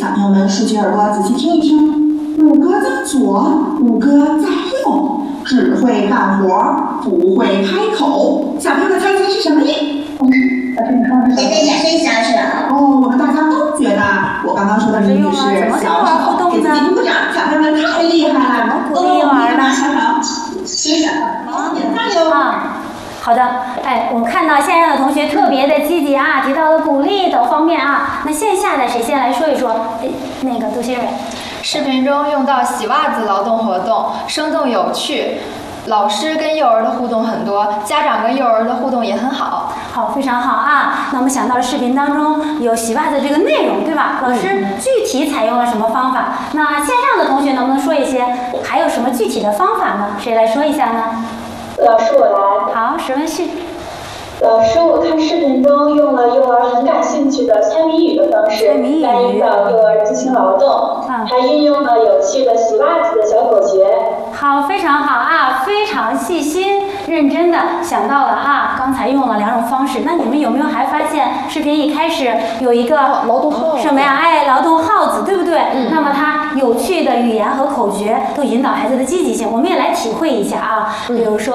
小朋友们竖起耳朵仔细听一听，五个在左，五个在右，只会干活，不会开口。小朋友们猜一猜是什么呀？ 也得展示小手。 哦，我们大家都觉得我刚刚说的谜语是小手，给自己鼓掌。小朋友们太厉害了！ 鼓励幼儿呢？ 小手，洗手，加油！ 好的，哎，我们看到线上的同学特别的积极啊，提到了鼓励等方面啊。那线下的谁先来说一说？哎，那个杜新蕊。 视频中用到洗袜子劳动活动，生动有趣。老师跟幼儿的互动很多，家长跟幼儿的互动也很好。 好，非常好啊！那我们想到了视频当中有洗袜子这个内容，对吧？老师具体采用了什么方法？那线上的同学能不能说一些还有什么具体的方法呢？谁来说一下呢？ 老师，我来。 好，史文旭。 老师，我看视频中用了幼儿很感兴趣的猜谜语的方式来引导幼儿进行劳动，还运用了有趣的洗袜子的小口诀。 好，非常好啊，非常细心认真的想到了啊，刚才用了2种方式。那你们有没有还发现视频一开始有一个劳动号什么呀？哎，劳动号子，对不对？那么它有趣的语言和口诀都引导孩子的积极性，我们也来体会一下啊。比如说